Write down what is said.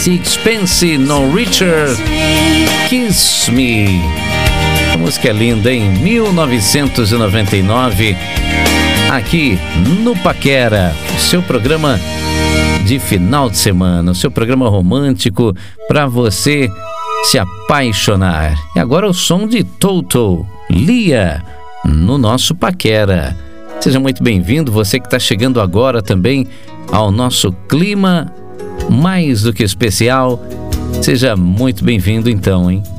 Sixpence No Richer, Kiss Me. A música é linda, em 1999, aqui no Paquera, o seu programa de final de semana, o seu programa romântico para você se apaixonar. E agora o som de Toto, Lia, no nosso Paquera. Seja muito bem-vindo, você que está chegando agora também ao nosso clima mais do que especial. Seja muito bem-vindo então, hein?